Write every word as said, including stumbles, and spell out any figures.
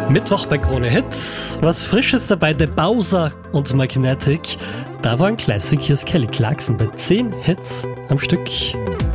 Mittwoch bei Krone Hits. Was Frisches dabei, The Bowser und Magnetic. Da war ein Classic, hier ist Kelly Clarkson bei zehn Hits am Stück.